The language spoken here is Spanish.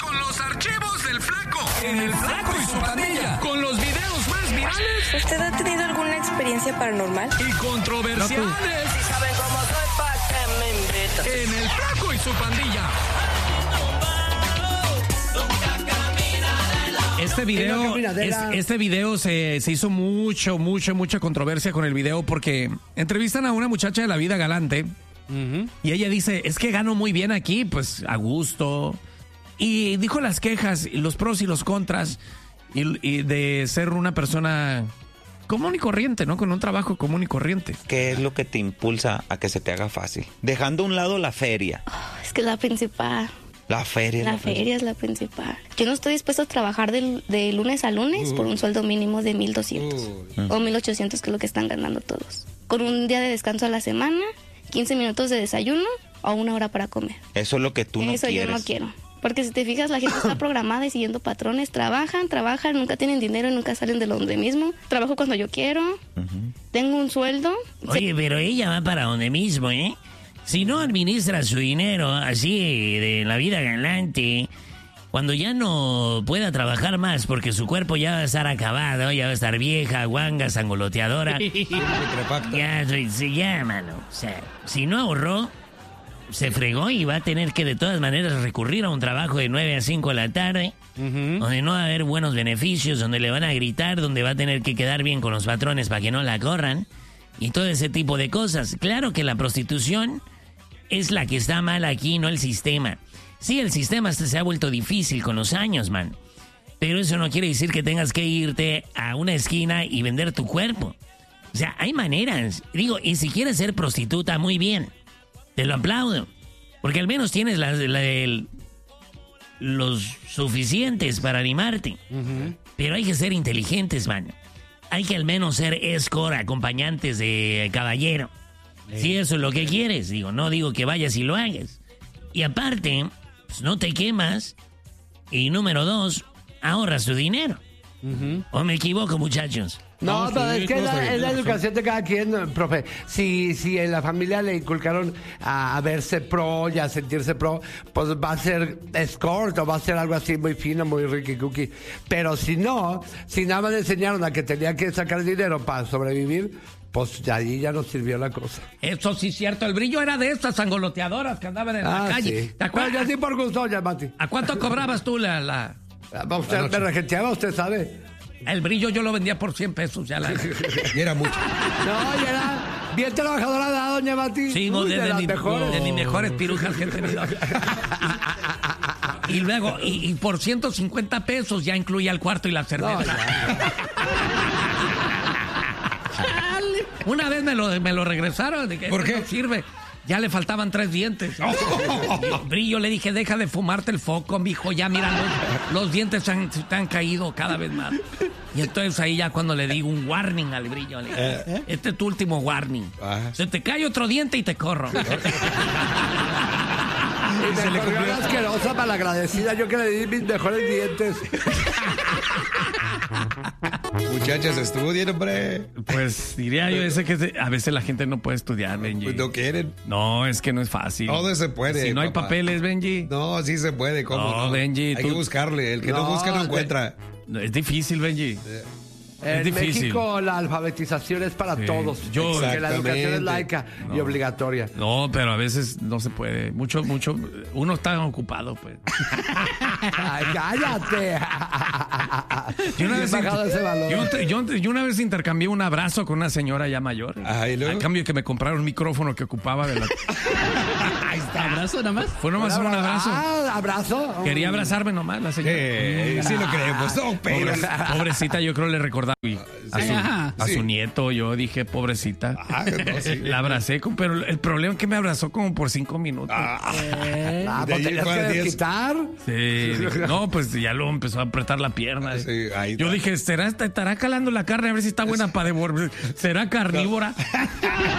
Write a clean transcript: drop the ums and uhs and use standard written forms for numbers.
con los archivos del Flaco. En el Flaco y su pandilla. Con los videos más virales. ¿Usted ha tenido alguna experiencia paranormal? Y controversiales. Si saben cómo soy, ¿pa' qué me invitan? En el Flaco y su pandilla. Este video se hizo mucha controversia con el video porque entrevistan a una muchacha de la vida galante y ella dice, es que gano muy bien aquí, pues a gusto. Y dijo las quejas, los pros y los contras y de ser una persona común y corriente, ¿no? Con un trabajo común y corriente. ¿Qué es lo que te impulsa a que se te haga fácil? Dejando a un lado la feria. Es que es la principal. La feria. La feria es la principal. Yo no estoy dispuesto a trabajar de lunes a lunes por un sueldo mínimo de 1,200 o 1,800, que es lo que están ganando todos. Con un día de descanso a la semana, 15 minutos de desayuno o 1 hora para comer. Eso es lo que tú no quieres. Eso yo no quiero. Porque si te fijas, la gente está programada y siguiendo patrones. Trabajan, nunca tienen dinero y nunca salen de donde mismo. Trabajo cuando yo quiero. Tengo un sueldo. Oye, pero ella va para donde mismo, ¿eh? Si no administra su dinero así de la vida galante, cuando ya no pueda trabajar más porque su cuerpo ya va a estar acabado, ya va a estar vieja, guanga, sangoloteadora, ya, mano. O sea, si no ahorró, se fregó y va a tener que de todas maneras recurrir a un trabajo de 9 a 5 de la tarde, donde no va a haber buenos beneficios, donde le van a gritar, donde va a tener que quedar bien con los patrones para que no la corran, y todo ese tipo de cosas. Claro que la prostitución es la que está mal aquí, no el sistema. Sí, el sistema se ha vuelto difícil con los años, man. Pero eso no quiere decir que tengas que irte a una esquina y vender tu cuerpo. O sea, hay maneras. Digo, y si quieres ser prostituta, muy bien. Te lo aplaudo. Porque al menos tienes los suficientes para animarte. Pero hay que ser inteligentes, man. Hay que al menos ser escort, acompañantes de caballero. Si eso es lo que quieres, no digo que vayas y lo hagas. Y aparte, pues no te quemas. Y número 2, ahorras tu dinero. ¿O me equivoco, muchachos? No, es que es la educación de cada quien, profe. Si en la familia le inculcaron a verse pro y a sentirse pro, pues va a ser escort o va a ser algo así muy fino, muy ricky cookie. Pero si no, si nada más le enseñaron a que tenía que sacar dinero para sobrevivir, pues ahí ya no sirvió la cosa. Eso sí es cierto, el brillo era de estas sangoloteadoras que andaban en la calle. Sí. ¿Te acuerdas? Ya sí por gusto, ya, Mati. ¿A cuánto cobrabas tú Usted me regenteaba, usted sabe. El brillo yo lo vendía por 100 pesos. Y era mucho. No, y era bien trabajadora de doña Mati. Sí, de mis mejores pirujas que he tenido. Y luego, y por 150 pesos ya incluía el cuarto y la cerveza. Una vez me lo regresaron. ¿Por qué? No sirve. Ya le faltaban 3 dientes. Brillo, le dije, deja de fumarte el foco, mijo. Ya mira, los dientes te han caído cada vez más. Y entonces ahí ya cuando le digo un warning al Brillo, le digo, este es tu último warning. Se te cae otro diente y te corro. Y se le cumplió la asquerosa malagradecida. Yo que le di mis mejores dientes. Muchachas, estudien, hombre. Pues diría yo que a veces la gente no puede estudiar, Benji. Pues no quieren. No, es que no es fácil. Todo se puede. Si no hay papeles, Benji. No, sí se puede. ¿Cómo no? Benji. Hay que buscarle. El que no busca no encuentra. Es difícil, Benji. En México la alfabetización es para todos. Porque la educación es laica y obligatoria. No, pero a veces no se puede. Mucho. Uno está ocupado, pues. Ay, cállate. Yo una vez intercambié un abrazo con una señora ya mayor. Al cambio que me compraron un micrófono que ocupaba de la... Ahí está. ¿Abrazo nada más? Fue nomás un abrazo. ¿Abrazo? Quería abrazarme nomás la señora. Sí lo creemos. Pobrecita, yo creo le recordaba a su nieto. Yo dije, pobrecita. La abracé, pero el problema es que me abrazó como por 5 minutos. ¿Pues tenías que desquitar? Sí. No, pues ya luego empezó a apretar la pierna. Sí, yo dije, estará calando la carne a ver si está buena para devolver. ¿Será carnívora?